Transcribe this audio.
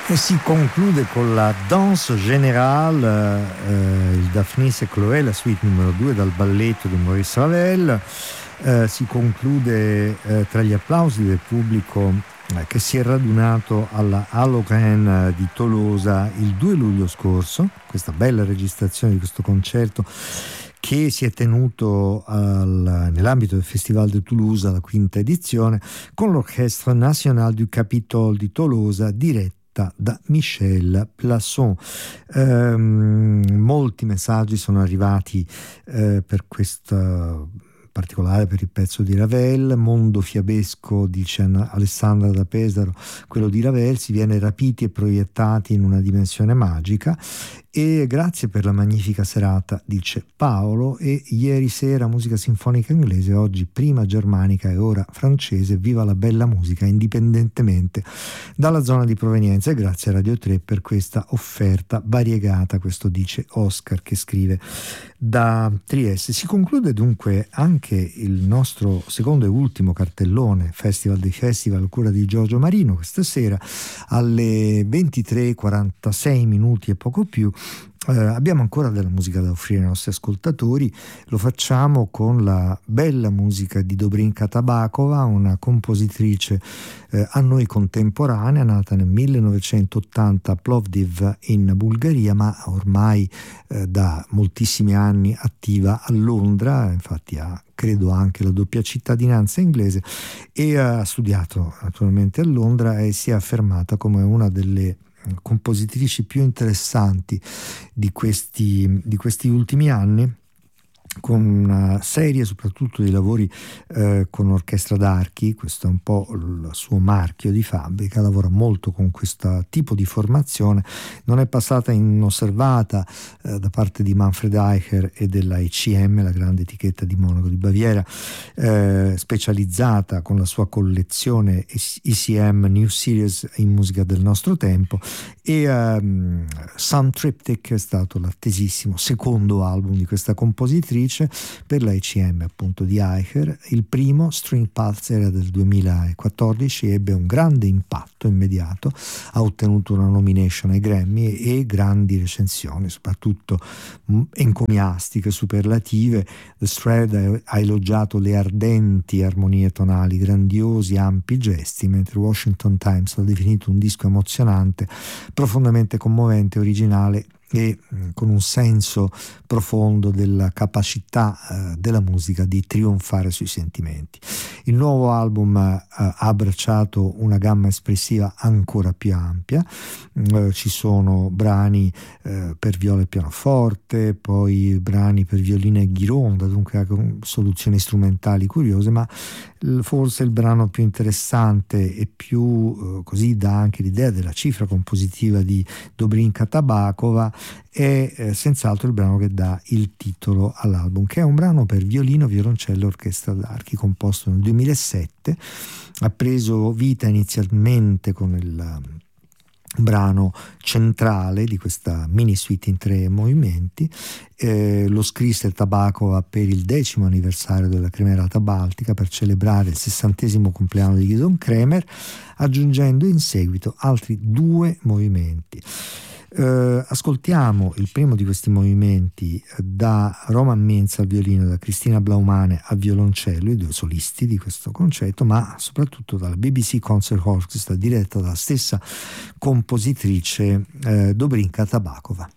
E si conclude con la Danse Générale, il Daphnis e Chloé, la suite numero 2 dal balletto di Maurice Ravel. Si conclude tra gli applausi del pubblico che si è radunato alla Halogen di Tolosa il 2 luglio scorso, questa bella registrazione di questo concerto che si è tenuto nell'ambito del Festival de Toulouse, la quinta edizione, con l'Orchestre National du Capitole di Tolosa, diretta da Michel Plasson. Molti messaggi sono arrivati per questa particolare, per il pezzo di Ravel. Mondo fiabesco, dice Alessandra da Pesaro, quello di Ravel, si viene rapiti e proiettati in una dimensione magica. E grazie per la magnifica serata, dice Paolo, e ieri sera musica sinfonica inglese, oggi prima germanica e ora francese. Viva la bella musica indipendentemente dalla zona di provenienza, e grazie a Radio 3 per questa offerta variegata. Questo dice Oscar, che scrive da Trieste. Si conclude dunque anche il nostro secondo e ultimo cartellone Festival dei Festival a cura di Giorgio Marino. Questa sera alle 23:46 minuti e poco più abbiamo ancora della musica da offrire ai nostri ascoltatori. Lo facciamo con la bella musica di Dobrinka Tabakova, una compositrice a noi contemporanea, nata nel 1980 a Plovdiv in Bulgaria, ma ormai da moltissimi anni attiva a Londra. Infatti ha, credo, anche la doppia cittadinanza inglese, e ha studiato naturalmente a Londra e si è affermata come una delle compositrici più interessanti di questi ultimi anni, con una serie soprattutto di lavori con orchestra d'archi. Questo è un po' il suo marchio di fabbrica, lavora molto con questo tipo di formazione. Non è passata inosservata da parte di Manfred Eicher e della ECM, la grande etichetta di Monaco di Baviera, specializzata con la sua collezione ECM New Series in musica del nostro tempo, e Sun Triptych è stato l'attesissimo secondo album di questa compositrice per la ECM, appunto, di Eicher. Il primo, String Paths, era del 2014, ebbe un grande impatto immediato, ha ottenuto una nomination ai Grammy e grandi recensioni, soprattutto encomiastiche, superlative. The Shred ha elogiato le ardenti armonie tonali, grandiosi ampi gesti, mentre Washington Times l'ha definito un disco emozionante, profondamente commovente, originale e con un senso profondo della capacità della musica di trionfare sui sentimenti. Il nuovo album ha abbracciato una gamma espressiva ancora più ampia. Ci sono brani per viola e pianoforte, poi brani per violino e ghironda, dunque con soluzioni strumentali curiose, ma forse il brano più interessante e più così dà anche l'idea della cifra compositiva di Dobrinka Tabakova è senz'altro il brano che dà il titolo all'album, che è un brano per violino, violoncello e orchestra d'archi, composto nel 2007. Ha preso vita inizialmente con il brano centrale di questa mini suite in 3 movimenti. Lo scrisse Tabakova per il 10° anniversario della Cremerata Baltica, per celebrare il 60° compleanno di Gidon Kremer, aggiungendo in seguito altri 2 movimenti. Ascoltiamo il primo di questi movimenti da Roman Mintz al violino, da Cristina Blaumane al violoncello, i 2 solisti di questo concerto, ma soprattutto dalla BBC Concert Orchestra, diretta dalla stessa compositrice Dobrinka Tabakova.